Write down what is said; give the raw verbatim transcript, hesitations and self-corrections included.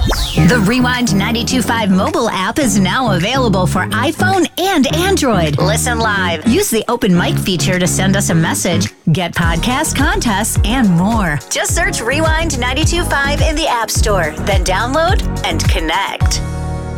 The Rewind ninety-two point five mobile app is now available for iPhone and Android. Listen live. Use the open mic feature to send us a message, get podcast contests, and more. Just search Rewind ninety-two point five in the App Store, then download and connect.